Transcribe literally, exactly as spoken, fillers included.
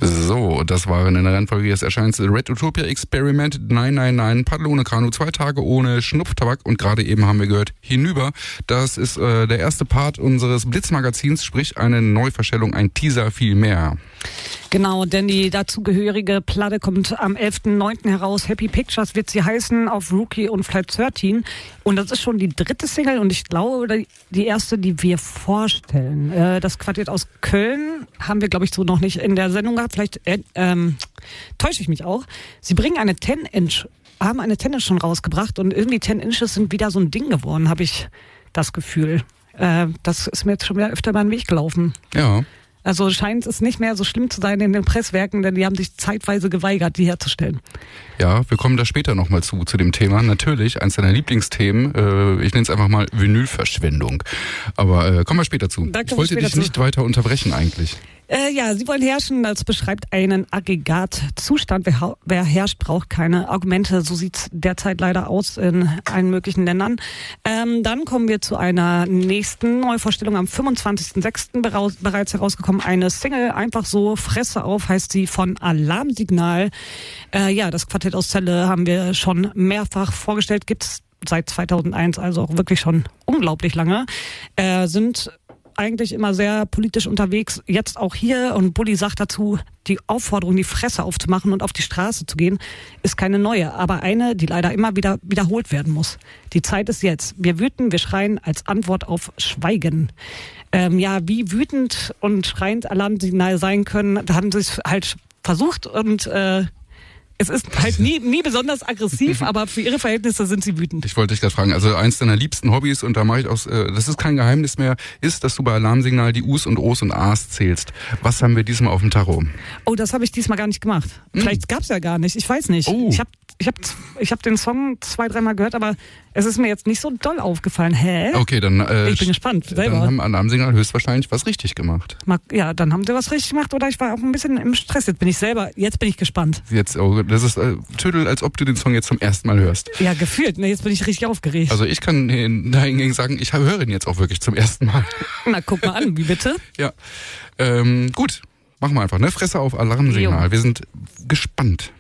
So, das waren in der Reihenfolge, jetzt erscheint Red Utopia Experiment neun neun neun, Paddel ohne Kanu, zwei Tage ohne Schnupftabak und gerade eben haben wir gehört Hinüber. Das ist äh, der erste Part unseres Blitzmagazins, sprich eine Neuverstellung, ein Teaser, viel mehr. Genau, denn die dazugehörige Platte kommt am elften neunten heraus. Happy Pictures wird sie heißen auf Rookie und Flight dreizehn. Und das ist schon die dritte Single und ich glaube, die erste, die wir vorstellen. Äh, das Quartett aus Köln haben wir, glaube ich, so noch nicht in der Sendung gehabt. Vielleicht äh, ähm, täusche ich mich auch. Sie bringen eine zehn Inch, haben eine zehn Inch schon rausgebracht und irgendwie zehn Inches sind wieder so ein Ding geworden, habe ich das Gefühl. Äh, das ist mir jetzt schon wieder öfter mal den Weg gelaufen. Ja. Also scheint es nicht mehr so schlimm zu sein in den Presswerken, denn die haben sich zeitweise geweigert, die herzustellen. Ja, wir kommen da später nochmal zu, zu dem Thema. Natürlich, eins deiner Lieblingsthemen, äh, ich nenne es einfach mal Vinylverschwendung. Aber äh, kommen wir später zu. Ich wollte dich nicht zu. weiter unterbrechen eigentlich. Äh, ja, sie wollen herrschen, das beschreibt einen Aggregatzustand. Wer, wer herrscht, braucht keine Argumente. So sieht's derzeit leider aus in allen möglichen Ländern. Ähm, dann kommen wir zu einer nächsten Neuvorstellung am fünfundzwanzigsten sechsten bereits herausgekommen. Eine Single, einfach so, Fresse auf, heißt sie, von Alarmsignal. Äh, ja, das Quartett aus Celle haben wir schon mehrfach vorgestellt. Gibt's seit zweitausendeins, also auch wirklich schon unglaublich lange. Äh, sind eigentlich immer sehr politisch unterwegs, jetzt auch hier, und Bulli sagt dazu, die Aufforderung, die Fresse aufzumachen und auf die Straße zu gehen, ist keine neue, aber eine, die leider immer wieder wiederholt werden muss. Die Zeit ist jetzt. Wir wüten, wir schreien als Antwort auf Schweigen. Ähm, ja, wie wütend und schreiend Alarmsignal sein können, da haben sie es halt versucht und äh, es ist halt nie, nie besonders aggressiv, aber für ihre Verhältnisse sind sie wütend. Ich wollte dich gerade fragen, also eins deiner liebsten Hobbys, und da mache ich auch, äh, das ist kein Geheimnis mehr, ist, dass du bei Alarmsignal die U's und O's und A's zählst. Was haben wir diesmal auf dem Tacho? Oh, das habe ich diesmal gar nicht gemacht. Hm. Vielleicht gab's ja gar nicht, ich weiß nicht. Oh. Ich habe ich hab, ich hab den Song zwei, dreimal gehört, aber es ist mir jetzt nicht so doll aufgefallen. Hä? Okay, dann äh, ich bin gespannt selber. Dann haben Alarmsignal höchstwahrscheinlich was richtig gemacht. Ja, dann haben sie was richtig gemacht oder ich war auch ein bisschen im Stress. Jetzt bin ich selber, jetzt bin ich gespannt. Jetzt, oh, das ist äh, Tüdel, als ob du den Song jetzt zum ersten Mal hörst. Ja, gefühlt. Ne, jetzt bin ich richtig aufgeregt. Also ich kann dahingegen sagen, ich höre ihn jetzt auch wirklich zum ersten Mal. Na, guck mal an, wie bitte? Ja, ähm, gut, machen wir einfach, ne? Fresse auf Alarmsignal. Jo. Wir sind gespannt.